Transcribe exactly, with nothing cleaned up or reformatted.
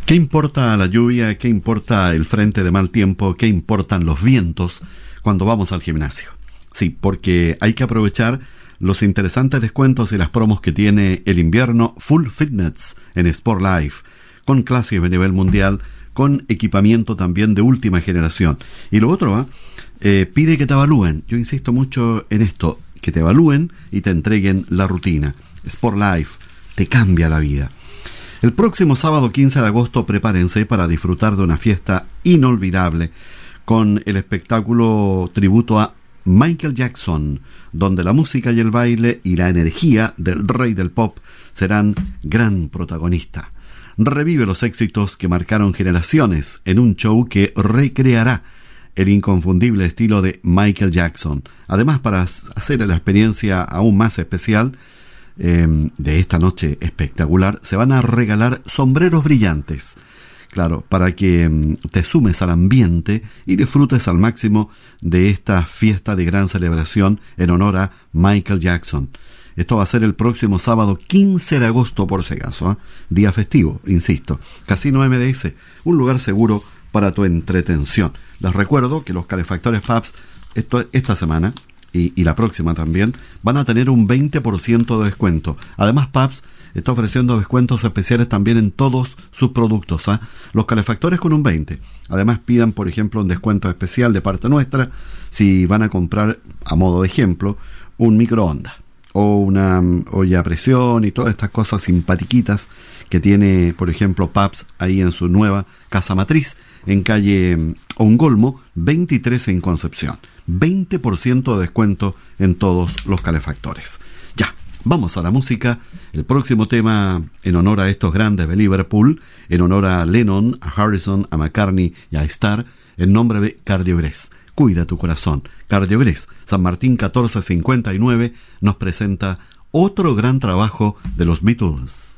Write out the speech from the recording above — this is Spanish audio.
¿Qué importa la lluvia? ¿Qué importa el frente de mal tiempo? ¿Qué importan los vientos cuando vamos al gimnasio? Sí, porque hay que aprovechar los interesantes descuentos y las promos que tiene el invierno Full Fitness en Sport Life, con clases de nivel mundial, con equipamiento también de última generación. Y lo otro, ¿eh? Eh, pide que te evalúen. Yo insisto mucho en esto, que te evalúen y te entreguen la rutina. Sport Life te cambia la vida. El próximo sábado quince de agosto prepárense para disfrutar de una fiesta inolvidable con el espectáculo tributo a Michael Jackson, donde la música y el baile y la energía del rey del pop serán gran protagonista. Revive los éxitos que marcaron generaciones en un show que recreará el inconfundible estilo de Michael Jackson. Además, para hacer la experiencia aún más especial eh, de esta noche espectacular, se van a regalar sombreros brillantes. Claro, para que eh, te sumes al ambiente y disfrutes al máximo de esta fiesta de gran celebración en honor a Michael Jackson. Esto va a ser el próximo sábado quince de agosto, por si acaso, ¿eh? Día festivo, insisto. Casino M D S, un lugar seguro para tu entretención. Les recuerdo que los calefactores Pabst esto, esta semana y, y la próxima también van a tener un veinte por ciento de descuento. Además, Pabst está ofreciendo descuentos especiales también en todos sus productos, ¿eh? Los calefactores con un veinte por ciento. Además, pidan, por ejemplo, un descuento especial de parte nuestra si van a comprar, a modo de ejemplo, un microondas o una olla a presión y todas estas cosas simpatiquitas que tiene, por ejemplo, Pabst ahí en su nueva casa matriz en calle Ongolmo veintitrés en Concepción. veinte por ciento de descuento en todos los calefactores. Ya, vamos a la música. El próximo tema en honor a estos grandes de Liverpool, en honor a Lennon, a Harrison, a McCartney y a Starr, en nombre de Cardiogrés. Cuida tu corazón. Cardiogrés, San Martín catorce cincuenta y nueve, nos presenta otro gran trabajo de los Beatles.